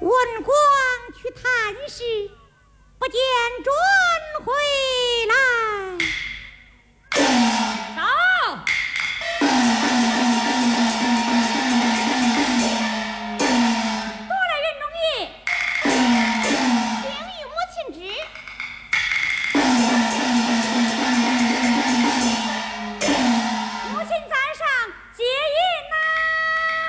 文广去探视，不见转回来。